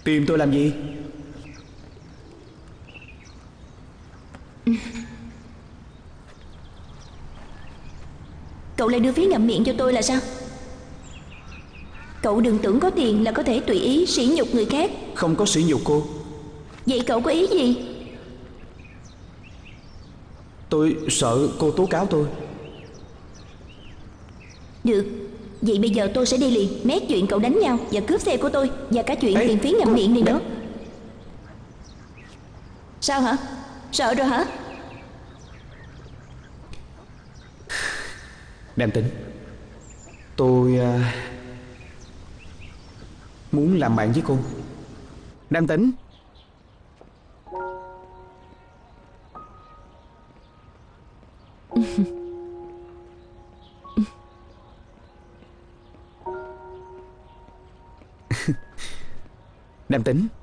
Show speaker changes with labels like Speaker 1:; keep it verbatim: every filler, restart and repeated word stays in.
Speaker 1: Tìm tôi làm gì?
Speaker 2: Cậu lại đưa phí ngậm miệng cho tôi là sao? Cậu đừng tưởng có tiền là có thể tùy ý sỉ nhục người khác.
Speaker 1: Không có sỉ nhục cô.
Speaker 2: Vậy cậu có ý gì?
Speaker 1: Tôi sợ cô tố cáo tôi.
Speaker 2: Được, vậy bây giờ tôi sẽ đi liền. Mét chuyện cậu đánh nhau và cướp xe của tôi, và cả chuyện
Speaker 1: Ê,
Speaker 2: tiền phí ngậm
Speaker 1: cô...
Speaker 2: miệng này
Speaker 1: Đ...
Speaker 2: nữa. Sao hả? Sợ rồi hả?
Speaker 1: Nam Tính, tôi uh, muốn làm bạn với cô. Nam Tính. Nam Tính,